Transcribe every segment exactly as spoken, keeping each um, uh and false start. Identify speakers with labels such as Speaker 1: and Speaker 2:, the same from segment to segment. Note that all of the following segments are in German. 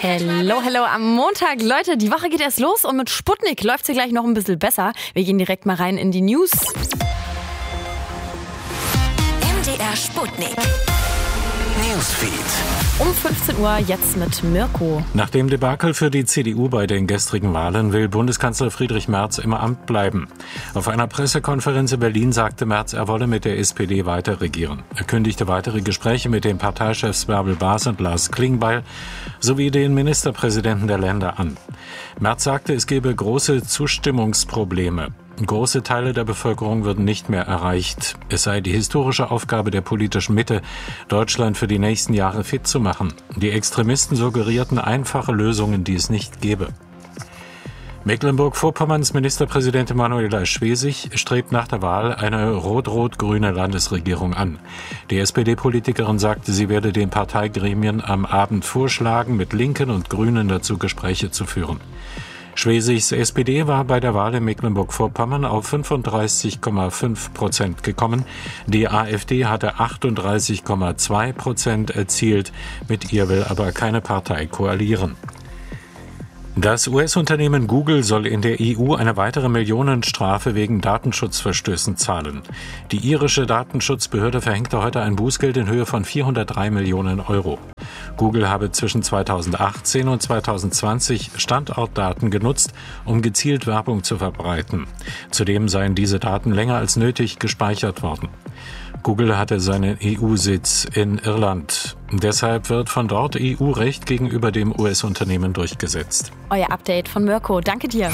Speaker 1: Hello, hello am Montag. Leute, die Woche geht erst los und mit Sputnik läuft sie gleich noch ein bisschen besser. Wir gehen direkt mal rein in die News.
Speaker 2: M D R Sputnik Newsfeed.
Speaker 1: Um fünfzehn Uhr jetzt mit Mirko.
Speaker 3: Nach dem Debakel für die C D U bei den gestrigen Wahlen will Bundeskanzler Friedrich Merz im Amt bleiben. Auf einer Pressekonferenz in Berlin sagte Merz, er wolle mit der S P D weiter regieren. Er kündigte weitere Gespräche mit den Parteichefs Bärbel Baas und Lars Klingbeil sowie den Ministerpräsidenten der Länder an. Merz sagte, es gebe große Zustimmungsprobleme. Große Teile der Bevölkerung würden nicht mehr erreicht. Es sei die historische Aufgabe der politischen Mitte, Deutschland für die nächsten Jahre fit zu machen. Die Extremisten suggerierten einfache Lösungen, die es nicht gebe. Mecklenburg-Vorpommerns Ministerpräsidentin Manuela Schwesig strebt nach der Wahl eine rot-rot-grüne Landesregierung an. Die S P D-Politikerin sagte, sie werde den Parteigremien am Abend vorschlagen, mit Linken und Grünen dazu Gespräche zu führen. Schwesigs S P D war bei der Wahl in Mecklenburg-Vorpommern auf fünfunddreißig Komma fünf Prozent gekommen. Die AfD hatte achtunddreißig Komma zwei Prozent erzielt. Mit ihr will aber keine Partei koalieren. Das U S-Unternehmen Google soll in der E U eine weitere Millionenstrafe wegen Datenschutzverstößen zahlen. Die irische Datenschutzbehörde verhängte heute ein Bußgeld in Höhe von vierhundertdrei Millionen Euro. Google habe zwischen zweitausendachtzehn und zweitausendzwanzig Standortdaten genutzt, um gezielt Werbung zu verbreiten. Zudem seien diese Daten länger als nötig gespeichert worden. Google hatte seinen E U-Sitz in Irland. Deshalb wird von dort E U-Recht gegenüber dem U S-Unternehmen durchgesetzt.
Speaker 1: Euer Update von Mirko. Danke dir.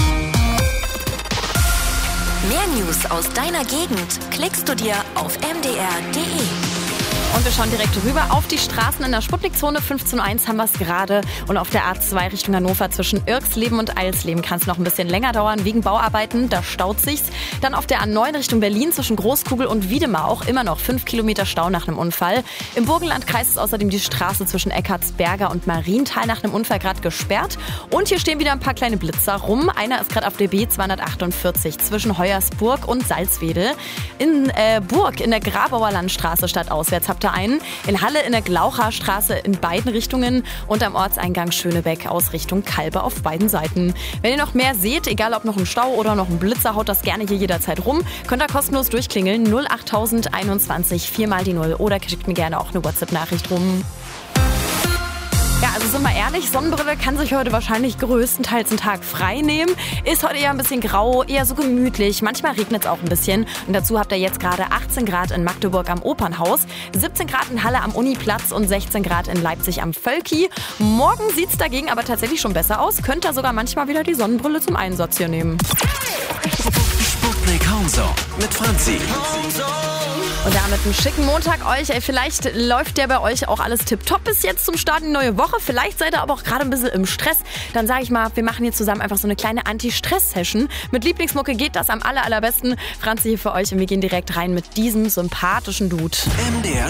Speaker 2: Mehr News aus deiner Gegend klickst du dir auf m d r punkt d e.
Speaker 1: Und wir schauen direkt rüber auf die Straßen in der Sputnikzone. fünfzehn Uhr eins haben wir es gerade. Und auf der A zwei Richtung Hannover zwischen Irksleben und Eilsleben kann es noch ein bisschen länger dauern wegen Bauarbeiten. Da staut sich's. Dann auf der A neun Richtung Berlin zwischen Großkugel und Wiedemar auch immer noch fünf Kilometer Stau nach einem Unfall. Im Burgenlandkreis ist außerdem die Straße zwischen Eckartsberger und Marienthal nach einem Unfall gerade gesperrt. Und hier stehen wieder ein paar kleine Blitzer rum. Einer ist gerade auf der B zweihundertachtundvierzig zwischen Heuersburg und Salzwedel. In äh, Burg in der Grabauer Landstraße stadtauswärts habt ihr einen. In Halle in der Glaucherstraße in beiden Richtungen und am Ortseingang Schönebeck aus Richtung Kalbe auf beiden Seiten. Wenn ihr noch mehr seht, egal ob noch ein Stau oder noch ein Blitzer, haut das gerne hier jederzeit rum. Könnt ihr kostenlos durchklingeln null achttausend einundzwanzig vier mal die null oder schickt mir gerne auch eine WhatsApp-Nachricht rum. Ja, also sind wir ehrlich, Sonnenbrille kann sich heute wahrscheinlich größtenteils einen Tag frei nehmen. Ist heute eher ein bisschen grau, eher so gemütlich. Manchmal regnet es auch ein bisschen. Und dazu habt ihr jetzt gerade achtzehn Grad in Magdeburg am Opernhaus, siebzehn Grad in Halle am Uniplatz und sechzehn Grad in Leipzig am Völki. Morgen sieht es dagegen aber tatsächlich schon besser aus. Könnt ihr sogar manchmal wieder die Sonnenbrille zum Einsatz hier nehmen.
Speaker 4: Sputnik Homezone mit Franzi.
Speaker 1: Und damit einen schicken Montag euch. Ey, vielleicht läuft der bei euch auch alles tipptopp bis jetzt zum Start in die neue Woche. Vielleicht seid ihr aber auch gerade ein bisschen im Stress. Dann sage ich mal, wir machen hier zusammen einfach so eine kleine Anti-Stress-Session. Mit Lieblingsmucke geht das am aller, allerbesten. Franzi hier für euch und wir gehen direkt rein mit diesem sympathischen Dude.
Speaker 4: M D R